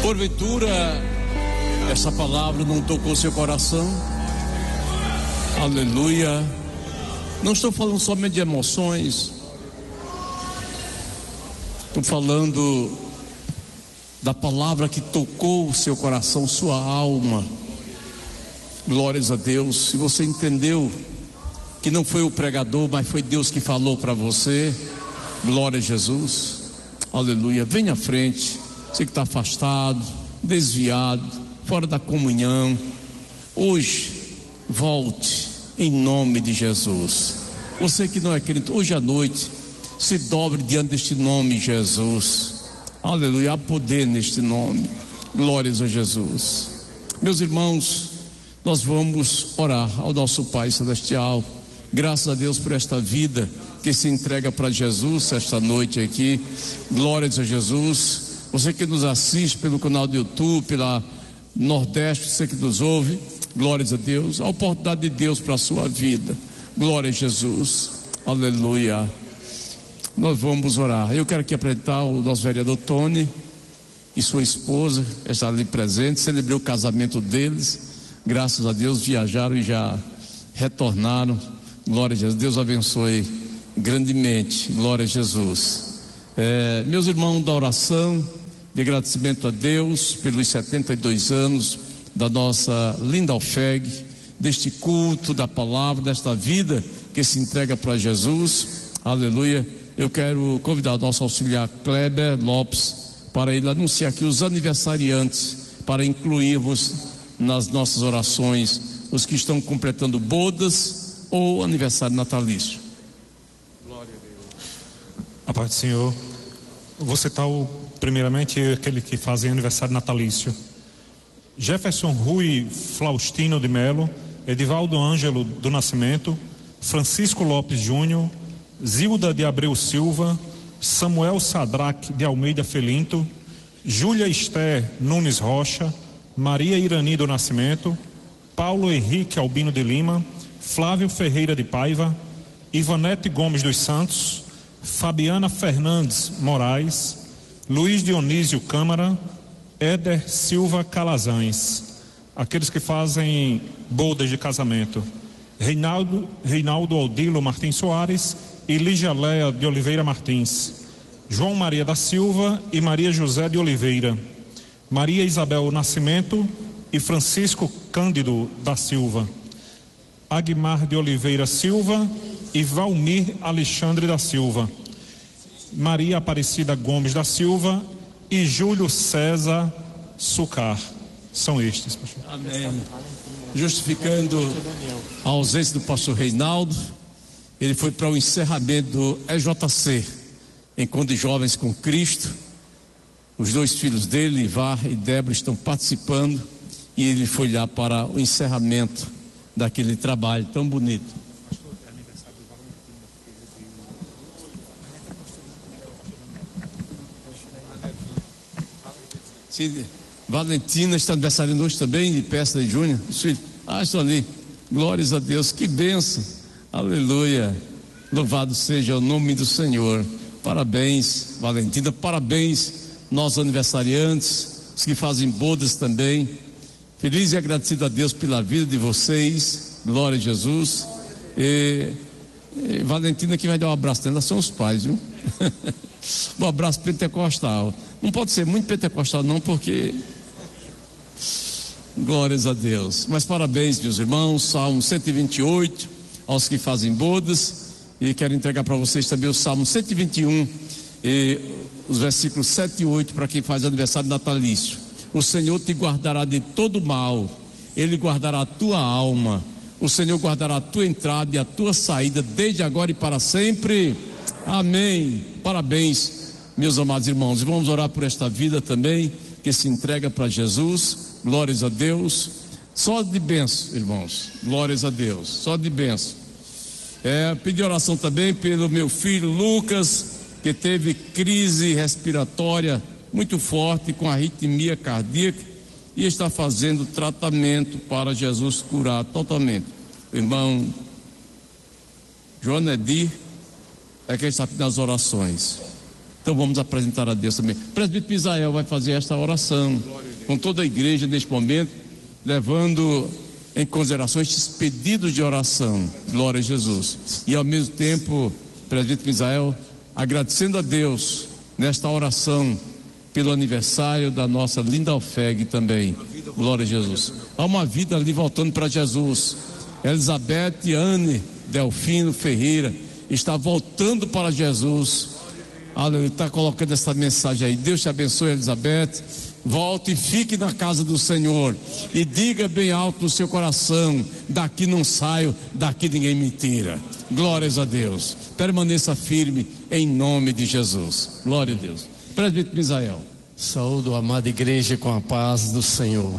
Porventura, essa palavra não tocou seu coração? Aleluia. Não estou falando somente de emoções, estou falando da palavra que tocou o seu coração, sua alma. Glórias a Deus. Se você entendeu que não foi o pregador, mas foi Deus que falou para você, glória a Jesus. Aleluia. Venha à frente. Você que está afastado, desviado, fora da comunhão, hoje volte em nome de Jesus. Você que não é crente, hoje à noite se dobre diante deste nome, Jesus. Aleluia. Há poder neste nome. Glórias a Jesus. Meus irmãos, nós vamos orar ao nosso Pai Celestial. Graças a Deus por esta vida que se entrega para Jesus esta noite aqui. Glórias a Jesus. Você que nos assiste pelo canal do YouTube, pela Nordeste, você que nos ouve, glórias a Deus. A oportunidade de Deus para a sua vida. Glória a Jesus. Aleluia. Nós vamos orar. Eu quero aqui apresentar o nosso vereador Tony e sua esposa, está ali presente. Celebrei o casamento deles. Graças a Deus viajaram e já retornaram. Glória a Jesus. Deus abençoe grandemente. Glória a Jesus. Meus irmãos da oração, de agradecimento a Deus pelos 72 anos da nossa linda alfegue, deste culto, da palavra, desta vida que se entrega para Jesus. Aleluia. Eu quero convidar o nosso auxiliar Kleber Lopes para ele anunciar aqui os aniversariantes, para incluirmos nas nossas orações os que estão completando bodas ou aniversário natalício. Glória a Deus. A paz do Senhor. Vou citar primeiramente aquele que faz aniversário natalício: Jefferson Rui Flaustino de Melo, Edivaldo Ângelo do Nascimento, Francisco Lopes Júnior, Zilda de Abreu Silva, Samuel Sadraque de Almeida Felinto, Júlia Esther Nunes Rocha, Maria Irani do Nascimento, Paulo Henrique Albino de Lima, Flávio Ferreira de Paiva, Ivanete Gomes dos Santos, Fabiana Fernandes Moraes, Luiz Dionísio Câmara, Éder Silva Calazans. Aqueles que fazem bodas de casamento: Reinaldo Aldilo Martins Soares e Lígia Léa de Oliveira Martins, João Maria da Silva e Maria José de Oliveira, Maria Isabel Nascimento e Francisco Cândido da Silva, Agmar de Oliveira Silva e Valmir Alexandre da Silva, Maria Aparecida Gomes da Silva e Júlio César Sucar. São estes, pastor. Amém. Justificando a ausência do pastor Reinaldo, ele foi para o encerramento do EJC, Encontro de Jovens com Cristo. Os dois filhos dele, Ivar e Débora, estão participando e ele foi lá para o encerramento daquele trabalho tão bonito. Sim, Valentina está aniversariando hoje também, de Peça de Júnior. Estão ali. Glórias a Deus, que bênção. Aleluia. Louvado seja o nome do Senhor. Parabéns, Valentina. Parabéns, nossos aniversariantes, os que fazem bodas também. Feliz e agradecido a Deus pela vida de vocês. Glória a Jesus. Valentina que vai dar um abraço nela, são os pais, viu? Um abraço pentecostal. Não pode ser muito pentecostal não, porque glórias a Deus. Mas parabéns, meus irmãos. Salmo 128 aos que fazem bodas. E quero entregar para vocês também o Salmo 121 e os versículos 7 e 8 para quem faz aniversário natalício. O Senhor te guardará de todo mal, Ele guardará a tua alma. O Senhor guardará a tua entrada e a tua saída, desde agora e para sempre. Amém. Parabéns, meus amados irmãos. E vamos orar por esta vida também, que se entrega para Jesus. Glórias a Deus. Só de bênção, irmãos. Glórias a Deus. Só de bênção. Pedi oração também pelo meu filho Lucas, que teve crise respiratória muito forte, com arritmia cardíaca, e está fazendo tratamento para Jesus curar totalmente. O irmão João Edir é quem está nas orações. Então vamos apresentar a Deus também. O presbítero Misael vai fazer esta oração com toda a igreja neste momento, levando em consideração estes pedidos de oração. Glória a Jesus. E ao mesmo tempo, o presbítero Misael agradecendo a Deus nesta oração pelo aniversário da nossa linda Alfeg também. Glória a Jesus. Há uma vida ali voltando para Jesus. Elizabeth e Anne Delfino Ferreira está voltando para Jesus. Aleluia, está colocando essa mensagem aí. Deus te abençoe, Elizabeth. Volte e fique na casa do Senhor e diga bem alto no seu coração: daqui não saio, daqui ninguém me tira. Glórias a Deus. Permaneça firme em nome de Jesus. Glória a Deus. Presbítero Misael. Saúdo a amada igreja com a paz do Senhor.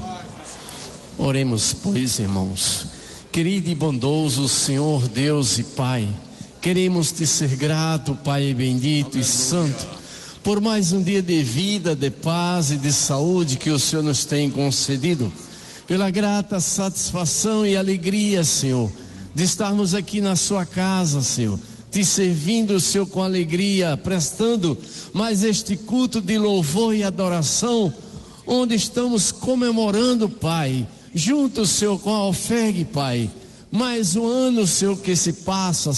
Oremos, pois, irmãos. Querido e bondoso Senhor, Deus e Pai, queremos te ser grato, Pai bendito e santo, por mais um dia de vida, de paz e de saúde que o Senhor nos tem concedido, pela grata satisfação e alegria, Senhor, de estarmos aqui na sua casa, Senhor, te servindo, Senhor, com alegria, prestando mais este culto de louvor e adoração, onde estamos comemorando, Pai, junto, Senhor, com a Alfeg, Pai, mais um ano, Senhor, que se passa,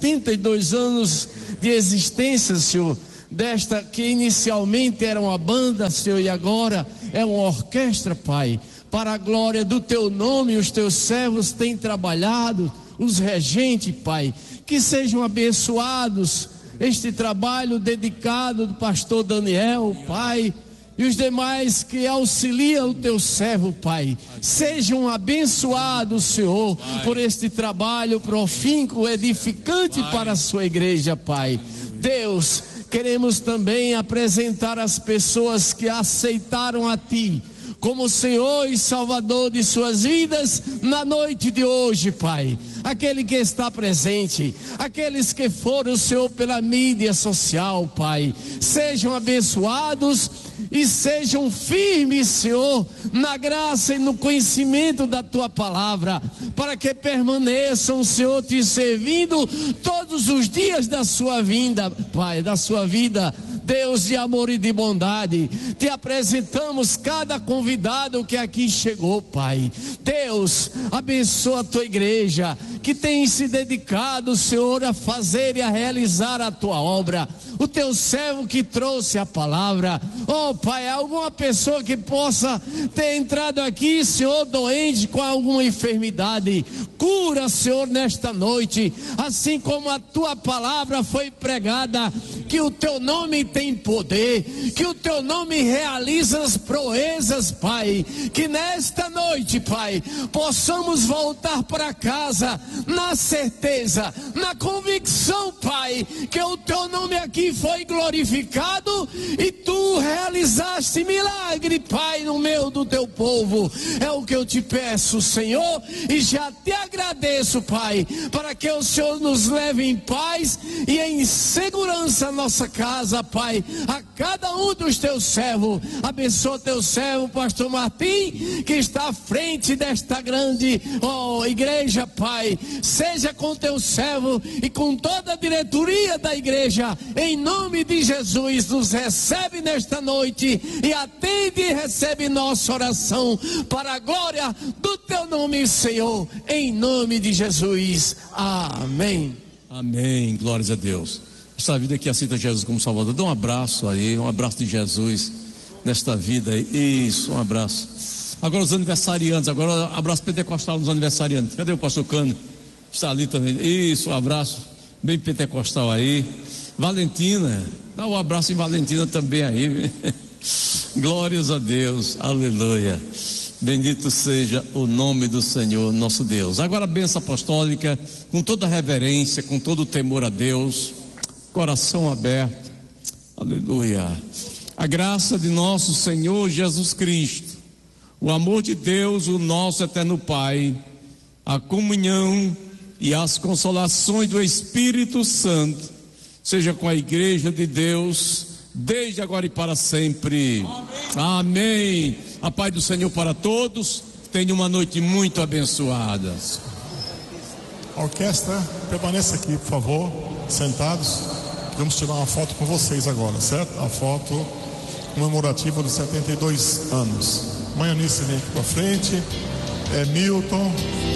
72 anos de existência, Senhor, desta que inicialmente era uma banda, Senhor, e agora é uma orquestra, Pai, para a glória do Teu nome. Os Teus servos têm trabalhado, os regentes, Pai, que sejam abençoados este trabalho dedicado do pastor Daniel, Pai, e os demais que auxiliam o Teu servo, Pai, sejam abençoados, Senhor, por este trabalho profícuo, edificante para a sua igreja, Pai. Deus, queremos também apresentar as pessoas que aceitaram a Ti como Senhor e Salvador de suas vidas na noite de hoje, Pai. Aquele que está presente, aqueles que foram, Senhor, pela mídia social, Pai, sejam abençoados e sejam firmes, Senhor, na graça e no conhecimento da Tua palavra, para que permaneçam, Senhor, Te servindo todos os dias da sua vinda, Pai, da sua vida. Deus de amor e de bondade, Te apresentamos cada convidado que aqui chegou, Pai. Deus, abençoa a Tua igreja, que tem se dedicado, Senhor, a fazer e a realizar a Tua obra. O Teu servo que trouxe a palavra, oh Pai, alguma pessoa que possa ter entrado aqui, Senhor, doente com alguma enfermidade, cura, Senhor, nesta noite, assim como a Tua palavra foi pregada, que o Teu nome tem poder, que o Teu nome realiza as proezas, Pai, que nesta noite, Pai, possamos voltar para casa na certeza, na convicção, Pai, que o Teu nome aqui foi glorificado e Tu realizaste milagre, Pai, no meio do Teu povo. É o que eu Te peço, Senhor, e já Te agradeço, Pai, para que o Senhor nos leve em paz e em segurança a nossa casa, Pai, a cada um dos Teus servos. Abençoa Teu servo, pastor Martim, que está à frente desta grande igreja, Pai. Seja com Teu servo e com toda a diretoria da igreja, em nome de Jesus. Nos recebe nesta noite e atende e recebe nossa oração para a glória do Teu nome, Senhor, em nome de Jesus. Amém. Amém, glórias a Deus. Essa vida que aceita Jesus como Salvador, dá um abraço aí, um abraço de Jesus nesta vida aí. Isso, um abraço. Agora os aniversariantes, agora abraço pentecostal nos aniversariantes. Cadê o pastor Cano? Está ali também. Isso, um abraço bem pentecostal aí. Valentina, dá um abraço em Valentina também aí. Glórias a Deus, aleluia. Bendito seja o nome do Senhor nosso Deus. Agora a bênção apostólica, com toda reverência, com todo temor a Deus, coração aberto, aleluia. A graça de nosso Senhor Jesus Cristo, o amor de Deus, o nosso eterno Pai, a comunhão e as consolações do Espírito Santo, seja com a igreja de Deus, desde agora e para sempre. Amém. A paz do Senhor para todos. Tenha uma noite muito abençoada. A orquestra, permaneça aqui, por favor, sentados. Vamos tirar uma foto com vocês agora, certo? A foto comemorativa dos 72 anos. Maionice vem aqui pra frente. Milton.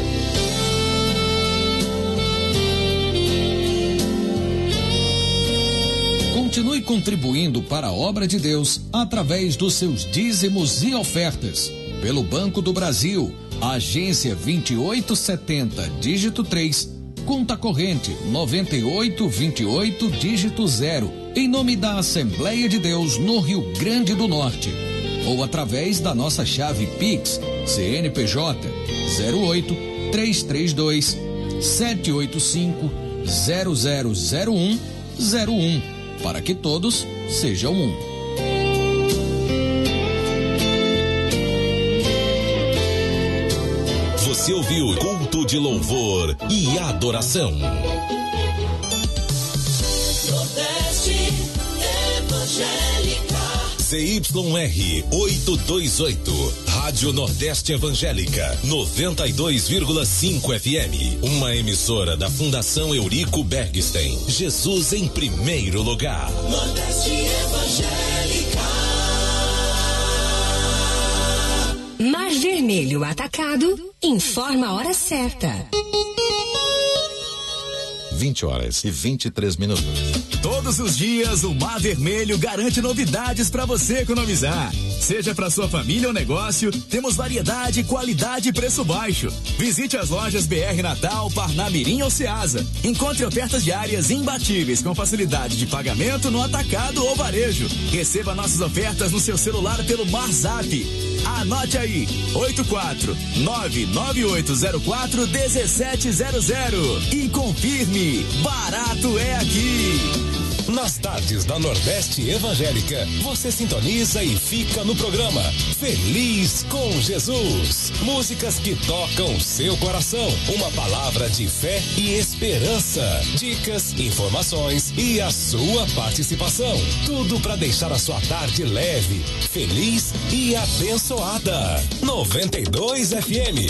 Continue contribuindo para a obra de Deus através dos seus dízimos e ofertas. Pelo Banco do Brasil, agência 2870, dígito 3, conta corrente 9828, dígito 0, em nome da Assembleia de Deus no Rio Grande do Norte. Ou através da nossa chave Pix, CNPJ 08 332 785 0001 01, para que todos sejam um. Você ouviu Culto de Louvor e Adoração. Nordeste Evangélica. ZYR 828, Rádio Nordeste Evangélica, 92,5 FM. Uma emissora da Fundação Eurico Bergstein. Jesus em primeiro lugar. Nordeste Evangélica. Mar Vermelho Atacado informa a hora certa. 20h23. Todos os dias o Mar Vermelho garante novidades para você economizar. Seja para sua família ou negócio, temos variedade, qualidade e preço baixo. Visite as lojas BR Natal, Parnamirim ou Ceasa. Encontre ofertas diárias imbatíveis com facilidade de pagamento no atacado ou varejo. Receba nossas ofertas no seu celular pelo MarZap. Anote aí, 84998041700 e confirme, barato é aqui. Nas tardes da Nordeste Evangélica, você sintoniza e fica no programa Feliz com Jesus. Músicas que tocam seu coração. Uma palavra de fé e esperança. Dicas, informações e a sua participação. Tudo para deixar a sua tarde leve, feliz e abençoada. 92 FM.